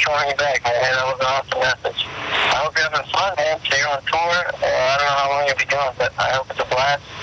for calling me back, man. That was an awesome message. I hope you're having fun, man. So you're on tour. I don't know how long you'll be doing, but I hope it's a blast.